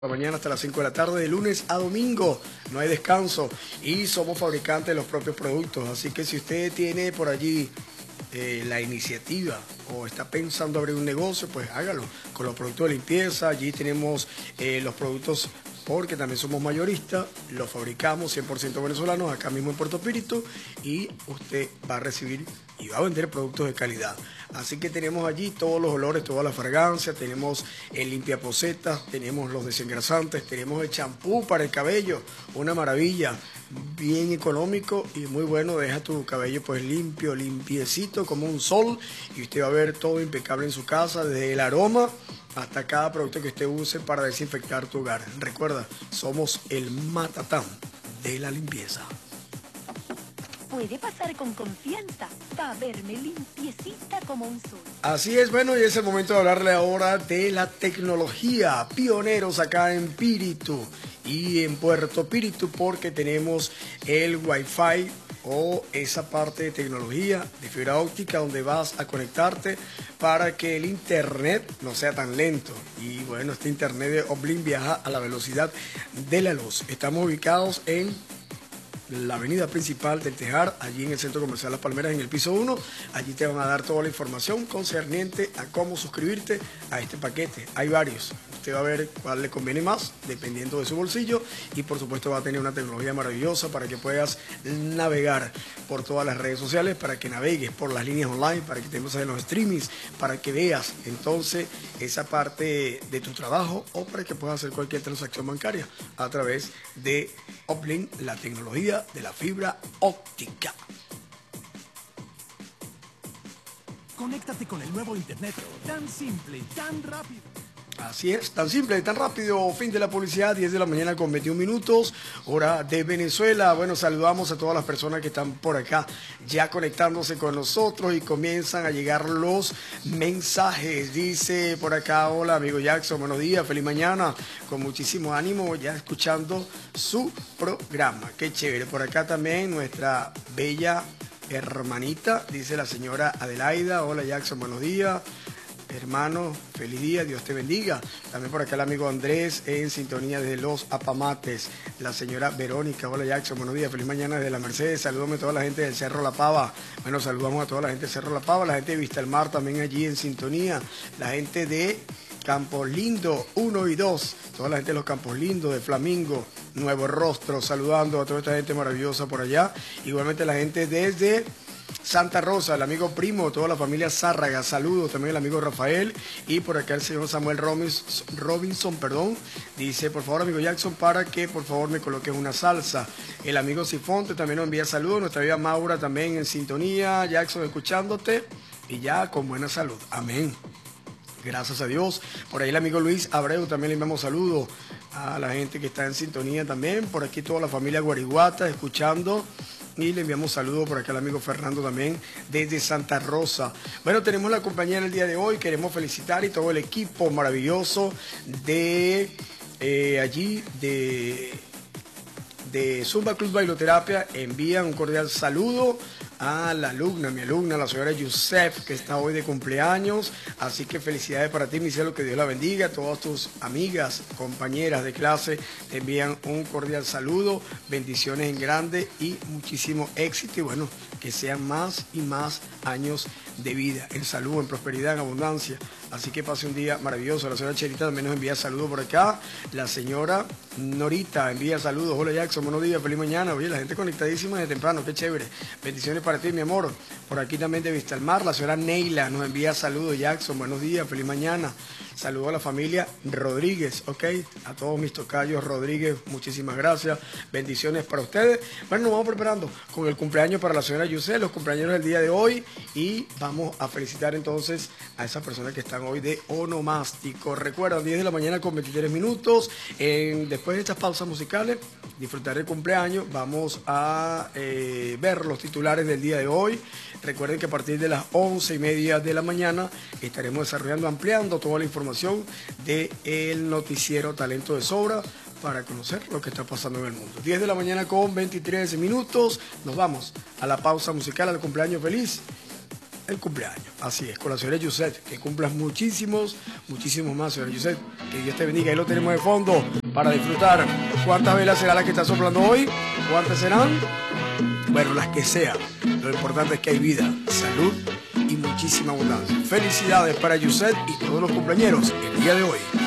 La mañana hasta las 5 de la tarde, de lunes a domingo, no hay descanso y somos fabricantes de los propios productos, así que si usted tiene por allí la iniciativa o está pensando abrir un negocio, pues hágalo con los productos de limpieza. Allí tenemos los productos porque también somos mayoristas, los fabricamos 100% venezolanos acá mismo en Puerto Píritu y usted va a recibir y va a vender productos de calidad. Así que tenemos allí todos los olores, toda la fragancia, tenemos el limpiaposetas, tenemos los desengrasantes, tenemos el champú para el cabello, una maravilla, bien económico y muy bueno, deja tu cabello pues limpio, limpiecito como un sol y usted va a ver todo impecable en su casa, desde el aroma hasta cada producto que usted use para desinfectar tu hogar. Recuerda, somos el matatán de la limpieza. Puede pasar con confianza, va a verme limpiecita como un sol. Así es, bueno, y es el momento de hablarle ahora de la tecnología, pioneros acá en Píritu y en Puerto Píritu, porque tenemos el Wi-Fi o esa parte de tecnología de fibra óptica donde vas a conectarte para que el internet no sea tan lento. Y bueno, este internet de Uplink viaja a la velocidad de la luz. Estamos ubicados en la avenida principal del Tejar, allí en el Centro Comercial Las Palmeras, en el piso 1. Allí te van a dar toda la información concerniente a cómo suscribirte a este paquete. Hay varios. Usted va a ver cuál le conviene más, dependiendo de su bolsillo. Y por supuesto va a tener una tecnología maravillosa para que puedas navegar por todas las redes sociales, para que navegues por las líneas online, para que te metas en los streamings, para que veas entonces esa parte de tu trabajo o para que puedas hacer cualquier transacción bancaria a través de Uplink, la tecnología de la fibra óptica. Conéctate con el nuevo internet, tan simple y tan rápido. Así es, tan simple y tan rápido. Fin de la publicidad, 10 de la mañana con 21 minutos, hora de Venezuela. Bueno, saludamos a todas las personas que están por acá ya conectándose con nosotros y comienzan a llegar los mensajes. Dice por acá, hola amigo Jackson, buenos días, feliz mañana, con muchísimo ánimo ya escuchando su programa. Qué chévere. Por acá también nuestra bella hermanita, dice la señora Adelaida, hola Jackson, buenos días. Hermano, feliz día, Dios te bendiga. También por acá el amigo Andrés en sintonía desde Los Apamates. La señora Verónica, hola Jackson, buenos días, feliz mañana desde la Mercedes. Saludame a toda la gente del Cerro La Pava. Bueno, saludamos a toda la gente del Cerro La Pava, la gente de Vista al Mar también allí en sintonía. La gente de Campos Lindo 1 y 2, toda la gente de los Campos Lindos, de Flamingo, Nuevo Rostro, saludando a toda esta gente maravillosa por allá. Igualmente la gente desde Santa Rosa, el amigo Primo, toda la familia Zárraga, saludos, también el amigo Rafael y por acá el señor Samuel Robinson, dice, por favor amigo Jackson, para que por favor me coloques una salsa. El amigo Sifonte también nos envía saludos, nuestra amiga Maura también en sintonía, Jackson escuchándote y ya con buena salud, amén. Gracias a Dios. Por ahí el amigo Luis Abreu también le enviamos saludos a la gente que está en sintonía también, por aquí toda la familia Guariguata escuchando. Y le enviamos saludos por acá al amigo Fernando también desde Santa Rosa. Bueno, tenemos la compañía en el día de hoy. Queremos felicitar y todo el equipo maravilloso de allí de Zumba Club Bailoterapia. Envían un cordial saludo a la alumna, mi alumna, la señora Yusef, que está hoy de cumpleaños. Así que felicidades para ti, mi cielo, que Dios la bendiga. Todas tus amigas, compañeras de clase te envían un cordial saludo, bendiciones en grande y muchísimo éxito. Y bueno, que sean más y más años de vida, en salud, en prosperidad, en abundancia. Así que pase un día maravilloso. La señora Cherita también nos envía saludos por acá. La señora Norita envía saludos. Hola Jackson, buenos días, feliz mañana. Oye, la gente conectadísima desde temprano, qué chévere. Bendiciones para ti, mi amor. Por aquí también de Vista al Mar, la señora Neila nos envía saludos. Jackson, buenos días, feliz mañana. Saludos a la familia Rodríguez, ok. A todos mis tocayos Rodríguez, muchísimas gracias. Bendiciones para ustedes. Bueno, nos vamos preparando con el cumpleaños para la señora Yusef, los cumpleaños del día de hoy. Y vamos a felicitar entonces a esas personas que están hoy de onomástico. Recuerda, 10 de la mañana con 23 minutos. Después de estas pausas musicales, disfrutar el cumpleaños. Vamos a ver los titulares del día de hoy. Recuerden que a partir de las 11:30 de la mañana estaremos desarrollando, ampliando toda la información del noticiero Talento de Sobra para conocer lo que está pasando en el mundo. 10 de la mañana con 23 minutos. Nos vamos a la pausa musical, al cumpleaños feliz. el cumpleaños. Así es, con la señora Yuset, que cumplas muchísimos más, señora Yuset. Que Dios te bendiga. Ahí lo tenemos de fondo para disfrutar. ¿Cuántas velas será la que está soplando hoy? ¿Cuántas serán? Bueno, las que sean. Lo importante es que hay vida, salud y muchísima abundancia. Felicidades para Yuset y todos los cumpleañeros el día de hoy.